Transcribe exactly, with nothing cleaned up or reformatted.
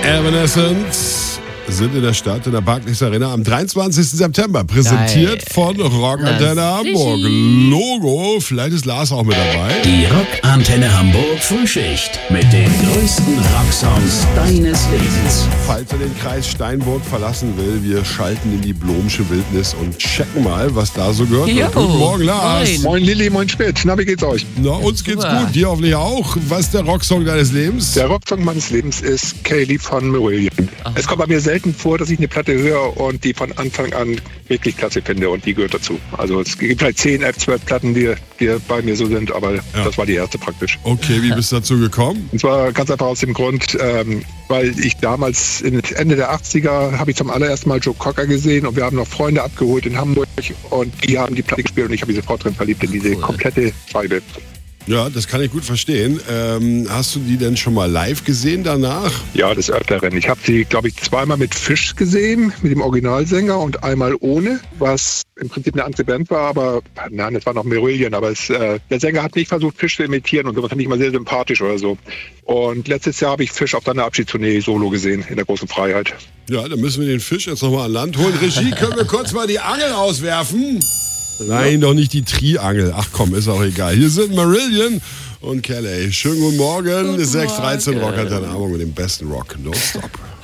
Evanescence sind in der Stadt, in der Barclays Arena am dreiundzwanzigsten September. Präsentiert Geil. von Rockantenne Hamburg. Logo, vielleicht ist Lars auch mit dabei. Die Rockantenne Hamburg Frühschicht mit den größten Rocksongs deines Lebens. Falls er den Kreis Steinburg verlassen will, wir schalten in die Blomsche Wildnis und checken mal, was da so gehört wird. Jo. Guten Morgen, Lars. Moin. Moin Lilly, moin Spitz. Na, wie geht's euch? Na, uns geht's Super. gut, dir hoffentlich auch. Was ist der Rocksong deines Lebens? Der Rocksong meines Lebens ist Kaylee von Marillion. Es kommt bei mir selten vor, dass ich eine Platte höre und die von Anfang an wirklich klasse finde und die gehört dazu. Also es gibt vielleicht zehn, elf, zwölf Platten, die, die bei mir so sind, aber das war die erste praktisch. Okay, wie bist du dazu gekommen? Und zwar ganz einfach aus dem Grund, ähm, weil ich damals in Ende der achtziger habe ich zum allerersten Mal Joe Cocker gesehen und wir haben noch Freunde abgeholt in Hamburg und die haben die Platte gespielt und ich habe mich sofort drin verliebt in diese Cool. komplette Scheibe. Ja, das kann ich gut verstehen. Ähm, hast du die denn schon mal live gesehen danach? Ja, des Öfteren. Ich habe sie, glaube ich, zweimal mit Fish gesehen, mit dem Originalsänger und einmal ohne, was im Prinzip eine andere Band war, aber nein, das war noch Marillion, aber es, äh, der Sänger hat nicht versucht, Fish zu imitieren und sowas fand ich mal sehr sympathisch oder so. Und letztes Jahr habe ich Fish auf seiner Abschiedstournee solo gesehen, in der großen Freiheit. Ja, dann müssen wir den Fisch jetzt nochmal an Land holen. Regie, können wir kurz mal die Angel auswerfen? Nein, doch nicht die Triangel. Ach komm, ist auch egal. Hier sind Marillion und Kelly. Schönen guten Morgen. Guten sechs dreizehn Morgen. Rockantenne Hamburg mit dem besten Rock. No stop.